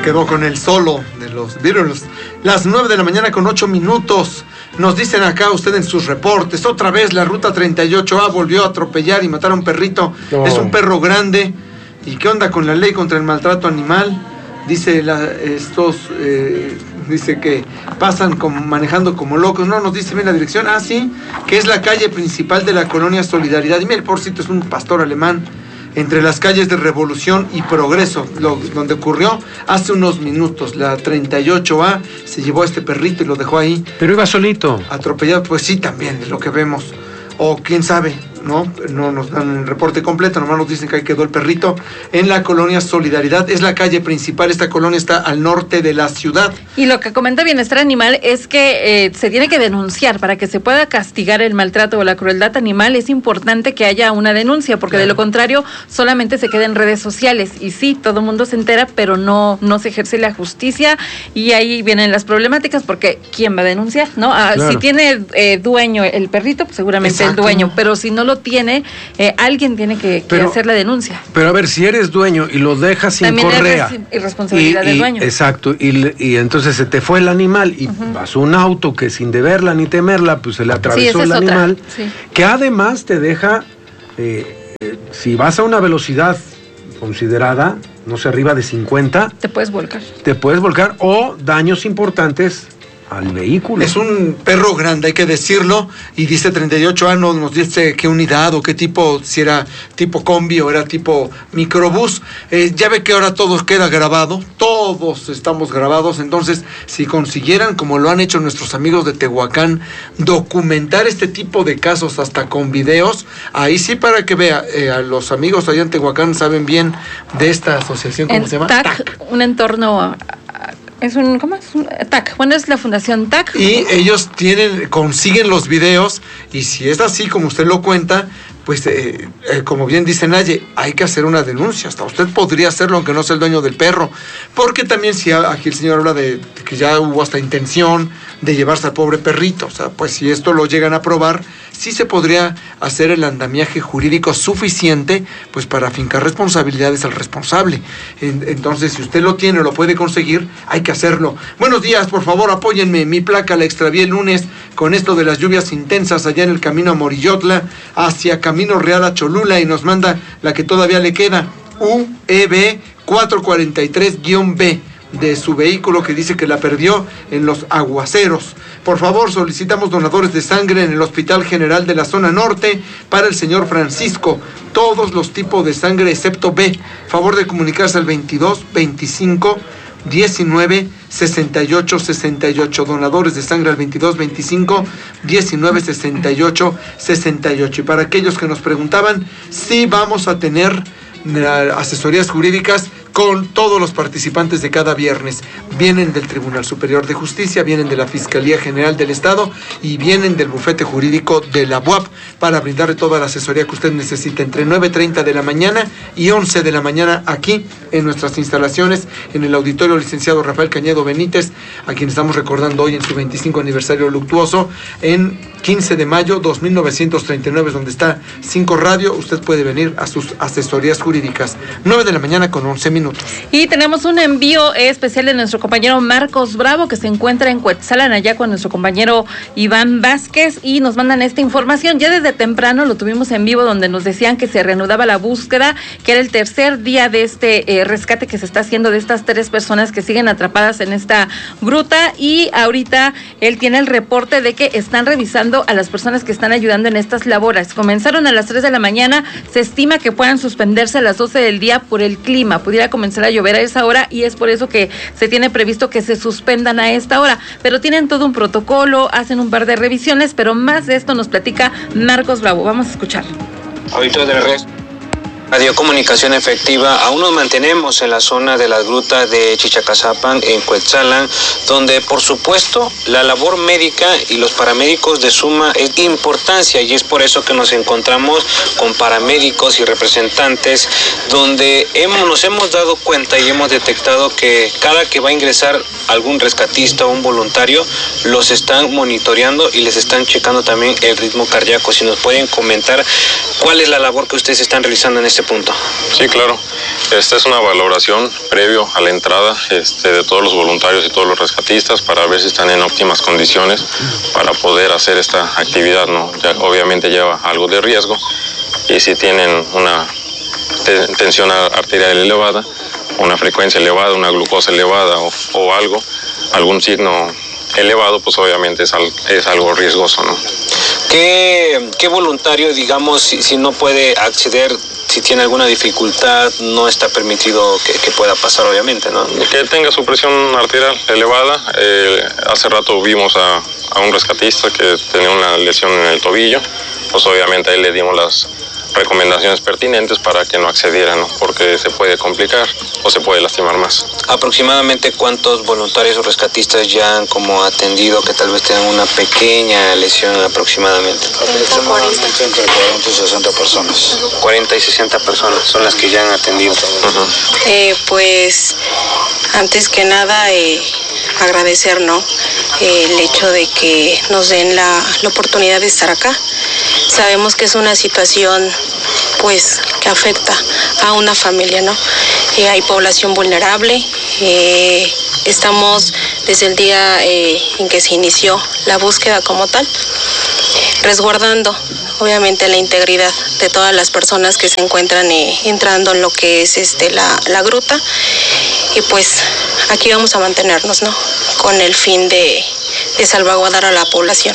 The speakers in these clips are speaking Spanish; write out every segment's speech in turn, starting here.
quedó con el solo de los Beatles. Las 9 de la mañana con 8 minutos. Nos dicen acá usted en sus reportes, otra vez la ruta 38A volvió a atropellar y matar a un perrito. Oh. Es un perro grande. ¿Y qué onda con la ley contra el maltrato animal? Dice dice que pasan manejando como locos. No nos dice bien la dirección. Ah, sí, que es la calle principal de la colonia Solidaridad. Y mira, el porcito es un pastor alemán. Entre las calles de Revolución y Progreso, donde ocurrió hace unos minutos. La 38A se llevó a este perrito y lo dejó ahí. Pero iba solito. Atropellado, pues sí, también es lo que vemos. O quién sabe, ¿no? No nos dan el reporte completo, nomás nos dicen que ahí quedó el perrito en la colonia Solidaridad. Es la calle principal, esta colonia está al norte de la ciudad. Y lo que comenta Bienestar Animal es que se tiene que denunciar para que se pueda castigar el maltrato o la crueldad animal. Es importante que haya una denuncia, porque de lo contrario solamente se queda en redes sociales. Y sí, todo el mundo se entera, pero no se ejerce la justicia, y ahí vienen las problemáticas, porque ¿quién va a denunciar? ¿No? Claro. Si tiene dueño el perrito, pues seguramente exacto, el dueño, pero si no lo tiene, alguien tiene que hacer la denuncia. Pero a ver, si eres dueño y lo dejas sin también correa. Es irresponsabilidad del dueño. Exacto, y entonces se te fue el animal y pasó un auto que sin deberla ni temerla, pues se le atravesó el animal, que además te deja, si vas a una velocidad considerada, no sé, arriba de 50, te puedes volcar. O daños importantes al vehículo. Es un perro grande, hay que decirlo, y dice 38A, no nos dice qué unidad o qué tipo, si era tipo combi o era tipo microbús. Ya ve que ahora todo queda grabado, todos estamos grabados, entonces si consiguieran, como lo han hecho nuestros amigos de Tehuacán, documentar este tipo de casos hasta con videos, ahí sí, para que vea, a los amigos allá en Tehuacán saben bien de esta asociación, ¿cómo se llama? TAC. Un entorno... ¿cómo es? TAC. Bueno, es la Fundación TAC. Y ellos consiguen los videos, y si es así como usted lo cuenta, pues como bien dice Naye, hay que hacer una denuncia. Hasta usted podría hacerlo aunque no sea el dueño del perro, porque también si aquí el señor habla de que ya hubo hasta intención de llevarse al pobre perrito, o sea, pues si esto lo llegan a probar, sí se podría hacer el andamiaje jurídico suficiente pues para afincar responsabilidades al responsable. Entonces, si usted lo tiene o lo puede conseguir, hay que hacerlo. Buenos días, por favor, apóyenme. Mi placa la extravié el lunes con esto de las lluvias intensas allá en el camino a Morillotla, hacia Camino Real a Cholula, y nos manda la que todavía le queda, UEB 443-B, de su vehículo, que dice que la perdió en los aguaceros. Por favor, solicitamos donadores de sangre en el Hospital General de la Zona Norte para el señor Francisco. Todos los tipos de sangre excepto B. Favor de comunicarse al 22 25 19 68 68. Donadores de sangre al 22 25 19 68 68. Y para aquellos que nos preguntaban, sí vamos a tener asesorías jurídicas con todos los participantes de cada viernes. Vienen del Tribunal Superior de Justicia, vienen de la Fiscalía General del Estado y vienen del bufete jurídico de la UAP para brindarle toda la asesoría que usted necesita entre 9:30 de la mañana y 11 de la mañana aquí en nuestras instalaciones en el Auditorio Licenciado Rafael Cañedo Benítez, a quien estamos recordando hoy en su 25 aniversario luctuoso, en 15 de mayo 2939, donde está 5 Radio. Usted puede venir a sus asesorías jurídicas. 9 de la mañana con 11 minutos. Y tenemos un envío especial de nuestro compañero Marcos Bravo, que se encuentra en Cuetzalan, allá con nuestro compañero Iván Vázquez, y nos mandan esta información. Ya desde temprano lo tuvimos en vivo, donde nos decían que se reanudaba la búsqueda, que era el tercer día de este rescate que se está haciendo de estas 3 personas que siguen atrapadas en esta gruta, y ahorita él tiene el reporte de que están revisando a las personas que están ayudando en estas labores. Comenzaron a las 3 de la mañana, se estima que puedan suspenderse a las 12 del día por el clima, pudiera comenzar a llover a esa hora, y es por eso que se tiene previsto que se suspendan a esta hora, pero tienen todo un protocolo, hacen un par de revisiones, pero más de esto nos platica Marcos Bravo. Vamos a escuchar. Auditorio de la red radiocomunicación efectiva, aún nos mantenemos en la zona de la gruta de Chichacazapan, en Cuetzalan, donde por supuesto la labor médica y los paramédicos de suma importancia, y es por eso que nos encontramos con paramédicos y representantes, donde nos hemos dado cuenta y hemos detectado que cada que va a ingresar algún rescatista o un voluntario, los están monitoreando y les están checando también el ritmo cardíaco. Si nos pueden comentar cuál es la labor que ustedes están realizando en este este punto. Sí, claro. Esta es una valoración previo a la entrada de todos los voluntarios y todos los rescatistas para ver si están en óptimas condiciones para poder hacer esta actividad, ¿no? Ya, obviamente lleva algo de riesgo y si tienen una tensión arterial elevada, una frecuencia elevada, una glucosa elevada o algún signo elevado, pues obviamente es algo riesgoso, ¿no? ¿Qué voluntario, digamos, si no puede acceder, si tiene alguna dificultad, no está permitido que pueda pasar, obviamente, ¿no? Que tenga su presión arterial elevada. Hace rato vimos a un rescatista que tenía una lesión en el tobillo, pues obviamente ahí le dimos las recomendaciones pertinentes para que no accediera, ¿no? Porque se puede complicar o se puede lastimar más. ¿Aproximadamente cuántos voluntarios o rescatistas ya han como atendido que tal vez tengan una pequeña lesión aproximadamente? Aproximadamente entre 40 y 60 personas. 40 y 60 personas son las que ya han atendido. Pues antes que nada agradecer, ¿no? El hecho de que nos den la oportunidad de estar acá. Sabemos que es una situación pues que afecta a una familia, ¿no? Hay población vulnerable, estamos desde el día en que se inició la búsqueda como tal, resguardando obviamente la integridad de todas las personas que se encuentran entrando en lo que es la gruta, y pues aquí vamos a mantenernos, ¿no? Con el fin de salvaguardar a la población.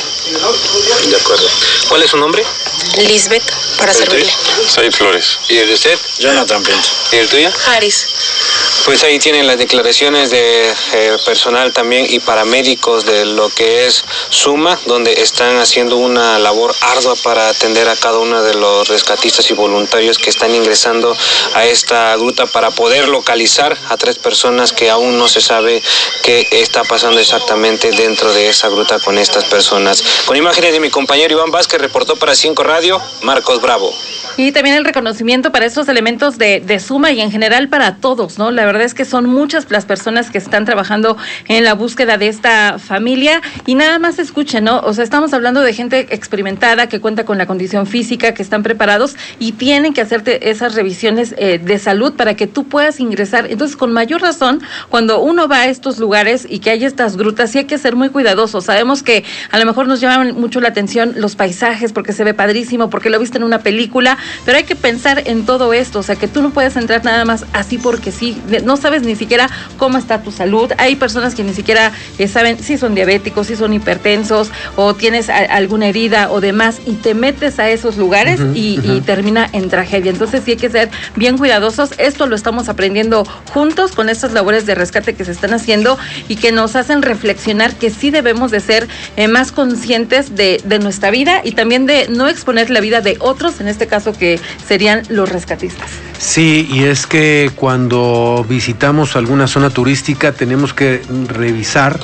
De acuerdo. ¿Cuál es su nombre? Lisbeth, para servirle. Said Flores. ¿Y el de usted? Jonathan Pinto. ¿Y el tuyo? Haris. Pues ahí tienen las declaraciones de personal también y paramédicos de lo que es SUMA, donde están haciendo una labor ardua para atender a cada uno de los rescatistas y voluntarios que están ingresando a esta gruta para poder localizar a 3 personas que aún no se sabe qué está pasando exactamente dentro de esa gruta con estas personas. Con imágenes de mi compañero Iván Vázquez, reportó para 5 Radio, Marcos Bravo. Y también el reconocimiento para estos elementos de SUMA y en general para todos, ¿no? La verdad es que son muchas las personas que están trabajando en la búsqueda de esta familia y nada más escuchen, ¿no? O sea, estamos hablando de gente experimentada que cuenta con la condición física, que están preparados y tienen que hacerte esas revisiones de salud para que tú puedas ingresar. Entonces, con mayor razón, cuando uno va a estos lugares y que hay estas grutas, sí hay que ser muy cuidadosos. Sabemos que a lo mejor nos llaman mucho la atención los paisajes porque se ve padrísimo, porque lo viste en una película, pero hay que pensar en todo esto, o sea, que tú no puedes entrar nada más así porque sí, no sabes ni siquiera cómo está tu salud. Hay personas que ni siquiera saben si son diabéticos, si son hipertensos o tienes alguna herida o demás y te metes a esos lugares y termina en tragedia. Entonces sí hay que ser bien cuidadosos. Esto lo estamos aprendiendo juntos con estas labores de rescate que se están haciendo y que nos hacen reflexionar que sí debemos de ser más conscientes de nuestra vida y también de no exponer la vida de otros, en este caso que serían los rescatistas. Sí, y es que cuando visitamos alguna zona turística tenemos que revisar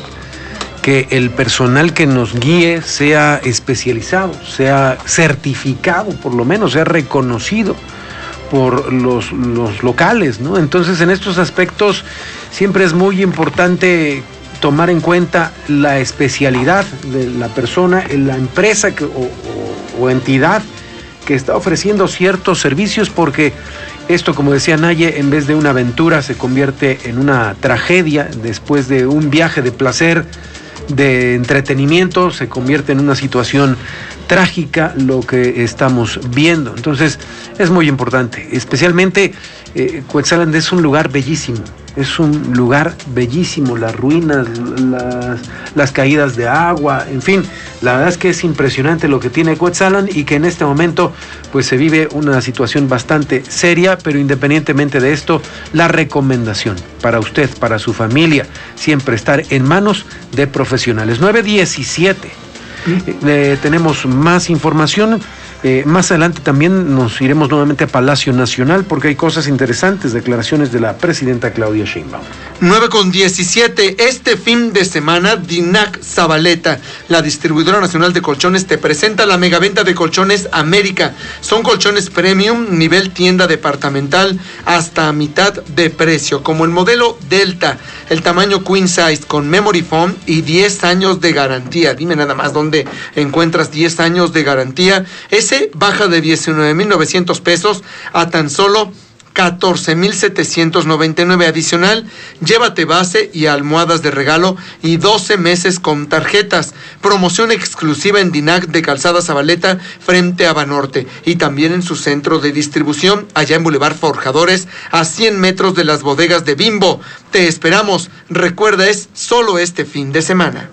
que el personal que nos guíe sea especializado, sea certificado, por lo menos, sea reconocido por los locales, ¿no? Entonces, en estos aspectos siempre es muy importante tomar en cuenta la especialidad de la persona, la empresa o entidad que está ofreciendo ciertos servicios, porque esto, como decía Naye, en vez de una aventura se convierte en una tragedia. Después de un viaje de placer, de entretenimiento, se convierte en una situación trágica lo que estamos viendo. Entonces es muy importante, especialmente Cuetzalan es un lugar bellísimo, las ruinas, las caídas de agua, en fin, la verdad es que es impresionante lo que tiene Cuetzalan y que en este momento pues se vive una situación bastante seria, pero independientemente de esto, la recomendación para usted, para su familia, siempre estar en manos de profesionales. 9:17. Tenemos más información. Más adelante también nos iremos nuevamente a Palacio Nacional porque hay cosas interesantes, declaraciones de la presidenta Claudia Sheinbaum. 9:17. Este fin de semana, Dinac Zabaleta, la distribuidora nacional de colchones, te presenta la megaventa de colchones América. Son colchones premium, nivel tienda departamental, hasta a mitad de precio, como el modelo Delta, el tamaño Queen Size con Memory Foam y 10 años de garantía. Dime nada más dónde encuentras 10 años de garantía. Es base baja de 19,900 pesos a tan solo 14,799. Adicional, llévate base y almohadas de regalo y 12 meses con tarjetas. Promoción exclusiva en Dinac de Calzada Zabaleta frente a Banorte y también en su centro de distribución allá en Boulevard Forjadores a 100 metros de las bodegas de Bimbo. Te esperamos. Recuerda, es solo este fin de semana.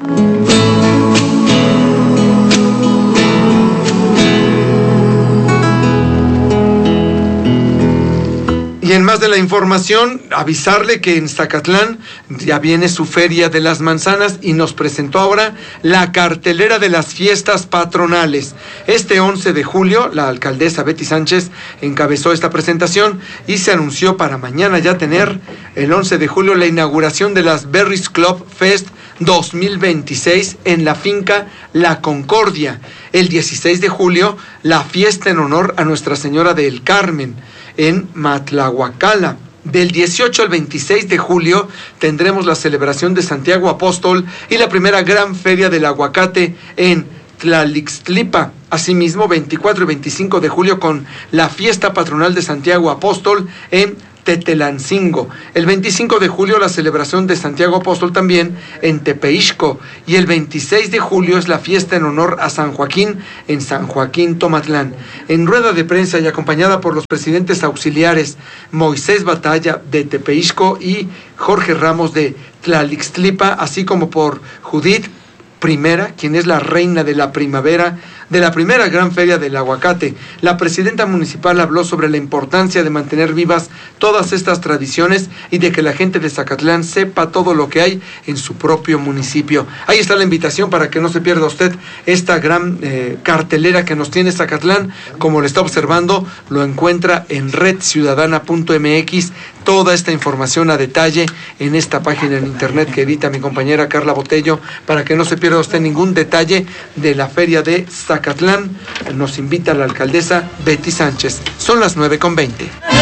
Y en más de la información, avisarle que en Zacatlán ya viene su Feria de las Manzanas y nos presentó ahora la cartelera de las fiestas patronales. Este 11 de julio, la alcaldesa Betty Sánchez encabezó esta presentación y se anunció para mañana ya tener el 11 de julio la inauguración de las Berries Club Fest 2026 en la finca La Concordia. El 16 de julio, la fiesta en honor a Nuestra Señora del Carmen en Matlahuacala. Del 18 al 26 de julio tendremos la celebración de Santiago Apóstol y la primera gran feria del aguacate en Tlalixtlipa. Asimismo, 24 y 25 de julio con la fiesta patronal de Santiago Apóstol en Tetelancingo. El 25 de julio la celebración de Santiago Apóstol también en Tepeixco. Y el 26 de julio es la fiesta en honor a San Joaquín en San Joaquín Tomatlán. En rueda de prensa y acompañada por los presidentes auxiliares Moisés Batalla de Tepeixco y Jorge Ramos de Tlalixtlipa, así como por Judith Primera, quien es la reina de la primavera, de la primera gran feria del aguacate. La presidenta municipal habló sobre la importancia de mantener vivas todas estas tradiciones y de que la gente de Zacatlán sepa todo lo que hay en su propio municipio. Ahí está la invitación para que no se pierda usted esta gran cartelera que nos tiene Zacatlán. Como lo está observando, lo encuentra en redciudadana.mx. Toda esta información a detalle en esta página en internet que edita mi compañera Carla Botello, para que no se pierda usted ningún detalle de la feria de Zacatlán. Nos invita la alcaldesa Betty Sánchez. Son las 9:20.